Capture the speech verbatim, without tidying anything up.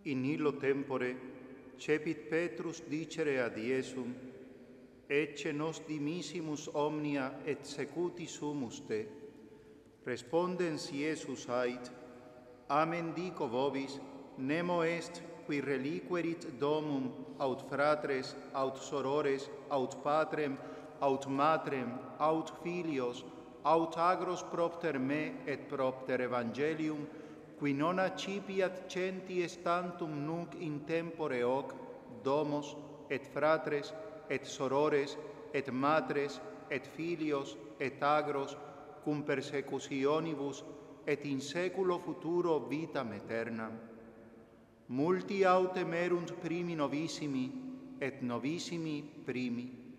In illo tempore cepit Petrus dicere ad Iesum, ecce nos dimissimus omnia et secuti sumus te. Respondens Iesus ait, amen dico vobis, nemo est qui reliquerit domum aut fratres, aut sorores, aut patrem, aut matrem, aut filios, aut agros propter me et propter evangelium, qui non accipiat centis tantum nunc in tempore hoc, domos, et fratres, et sorores, et matres, et filios, et agros, cum persecutionibus, et in saeculo futuro vitam aeternam. Multi autem erunt primi novissimi, et novissimi primi.